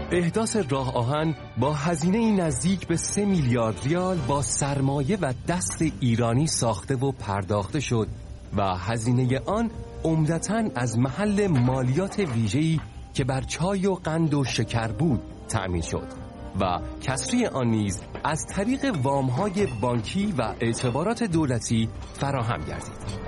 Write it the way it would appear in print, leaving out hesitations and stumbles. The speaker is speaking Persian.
احداث راه آهن با هزینه نزدیک به 3 میلیارد ریال با سرمایه و دست ایرانی ساخته و پرداخته شد و هزینه آن عمدتاً از محل مالیات ویژه‌ای که بر چای و قند و شکر بود تأمین شد و کسری آن نیز از طریق وام‌های بانکی و اعتبارات دولتی فراهم گردید.